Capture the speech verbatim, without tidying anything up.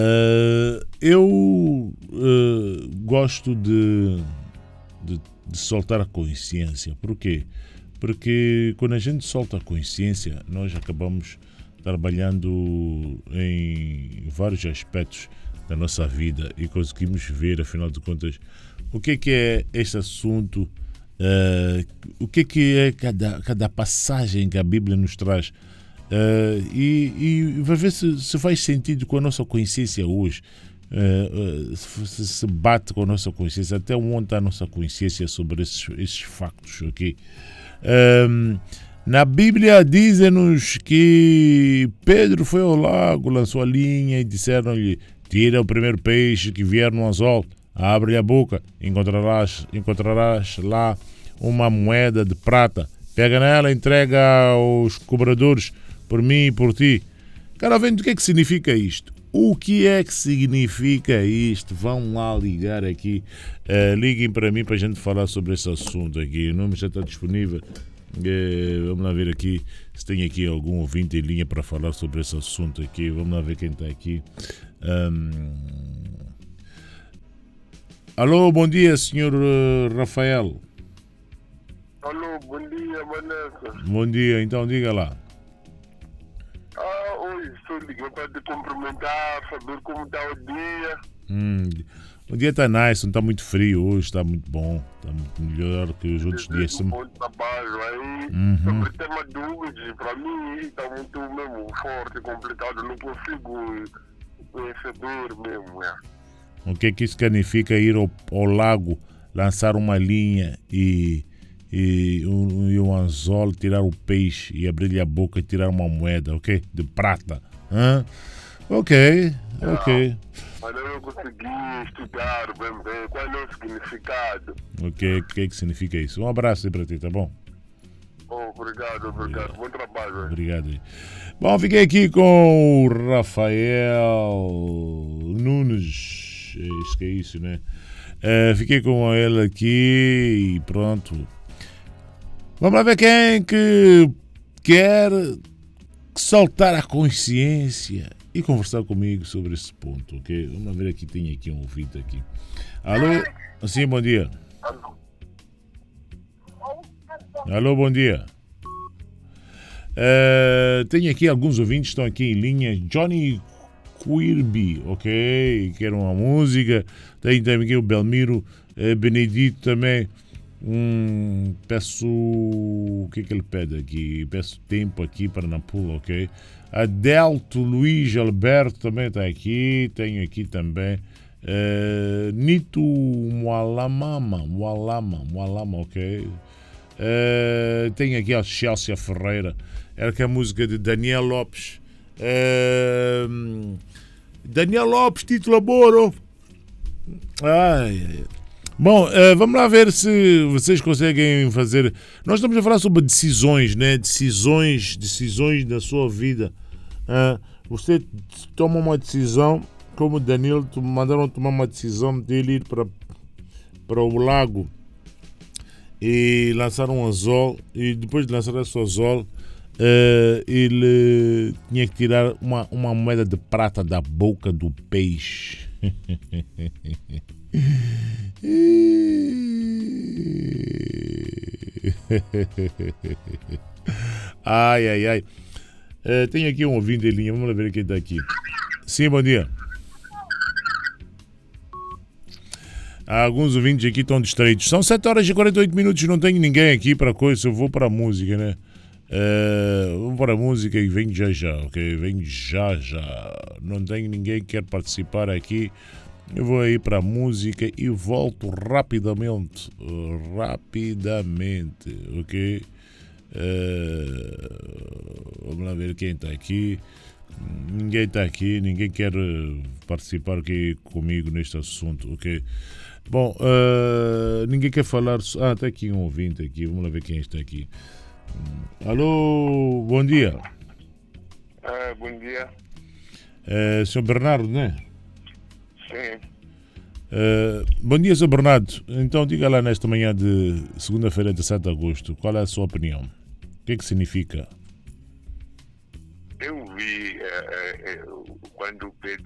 Uh, eu uh, gosto de, de, de soltar a consciência. Por quê? Porque quando a gente solta a consciência, nós acabamos trabalhando em vários aspectos da nossa vida e conseguimos ver, afinal de contas, o que é, que é este assunto, uh, o que é, que é cada, cada passagem que a Bíblia nos traz. Uh, e, e vai ver se, se faz sentido com a nossa consciência hoje, uh, uh, se, se bate com a nossa consciência, até onde está a nossa consciência sobre esses, esses factos, ok? Um, na Bíblia dizem-nos que Pedro foi ao lago, lançou a linha e disseram-lhe: tira o primeiro peixe que vier no anzol, abre a boca, encontrarás, encontrarás lá uma moeda de prata, pega nela, entrega aos cobradores por mim e por ti. Cara, vendo o que é que significa isto? O que é que significa isto? Vão lá ligar aqui. Uh, liguem para mim para a gente falar sobre esse assunto aqui. O número já está disponível. Uh, vamos lá ver aqui se tem aqui algum ouvinte em linha para falar sobre esse assunto aqui. Vamos lá ver quem está aqui. Um... Alô, bom dia, senhor Rafael. Alô, bom dia, Vanessa. Bom dia, então diga lá. Ah, oi, estou ligando para te cumprimentar, saber como está o dia. Hum, o dia está nice, não está muito frio hoje, está muito bom, está muito melhor que os outros dias. Um bom trabalho aí, Uhum. sobre tema dúvidas, para mim está muito mesmo forte, complicado, não consigo perceber mesmo. É. O que é que isso significa ir ao, ao lago, lançar uma linha e... E um, e um anzol, tirar o peixe e abrir-lhe a boca e tirar uma moeda, ok? De prata. Hã? Ok, ok. Mas eu não consegui estudar bem, bem qual é o significado. Ok, o que é que significa isso? Um abraço aí para ti, tá bom? Oh, obrigado, obrigado, obrigado. Bom trabalho. Hein? Obrigado aí. Bom, fiquei aqui com o Rafael Nunes. Acho que é isso, né? Uh, fiquei com ele aqui e pronto. Vamos lá ver quem que quer soltar a consciência e conversar comigo sobre esse ponto, ok? Vamos lá ver aqui, tem aqui um ouvinte aqui. Alô? Sim, bom dia. Alô, bom dia. Uh, tem aqui alguns ouvintes que estão aqui em linha. Johnny Quirby, ok? Quer uma música. Tem também aqui o Belmiro uh, Benedito também. Hum, peço. O que é que ele pede aqui? Peço tempo aqui para na pula, ok? Adelto Luiz Alberto também está aqui. Tenho aqui também. Uh, Nito Mualamama. Mualama, Mualama, ok? Uh, tenho aqui a Chelsea Ferreira. Era que a música de Daniel Lopes. Uh, Daniel Lopes, título Boro. Ai, ai. Bom, uh, vamos lá ver se vocês conseguem fazer. Nós estamos a falar sobre decisões, né? Decisões, decisões da sua vida. Uh, você toma uma decisão, como o Daniel, mandaram tomar uma decisão dele ir para, para o lago e lançar um anzol. E depois de lançar esse anzol, uh, ele tinha que tirar uma, uma moeda de prata da boca do peixe. Ai, ai, ai. Uh, tem aqui um ouvinte em linha. Vamos ver quem está aqui. Sim, bom dia. Há alguns ouvintes aqui estão distraídos. São sete horas e quarenta e oito minutos. Não tenho ninguém aqui para coisa. Eu vou para a música, né? Uh, vamos para a música e vem já já, ok? Vem já já. Não tenho ninguém que quer participar aqui. Eu vou aí para a música e volto rapidamente. Uh, rapidamente, ok? Uh, vamos lá ver quem está aqui. Ninguém está aqui, ninguém quer participar aqui comigo neste assunto, ok? Bom, uh, ninguém quer falar. Ah, está aqui um ouvinte aqui. Vamos lá ver quem está aqui. Alô, bom dia. Ah, bom dia. Uh, senhor Bernardo, né? Sim. Uh, bom dia, senhor Bernardo. Então, diga lá nesta manhã de segunda-feira de sete de agosto, qual é a sua opinião? O que é que significa? Eu vi é, é, quando Pedro